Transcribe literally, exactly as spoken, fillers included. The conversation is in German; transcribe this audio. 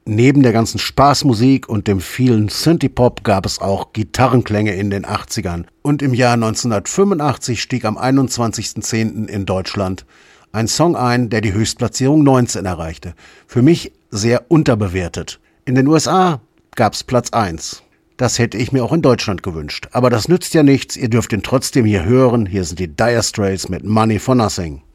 Neben der ganzen Spaßmusik und dem vielen Synthie-Pop gab es auch Gitarrenklänge in den achtzigern. Und im Jahr neunzehnhundertfünfundachtzig stieg am einundzwanzigsten zehnten in Deutschland ein Song ein, der die Höchstplatzierung neunzehn erreichte. Für mich sehr unterbewertet. In den U S A gab's Platz eins. Das hätte ich mir auch in Deutschland gewünscht. Aber das nützt ja nichts, ihr dürft ihn trotzdem hier hören. Hier sind die Dire Straits mit Money for Nothing.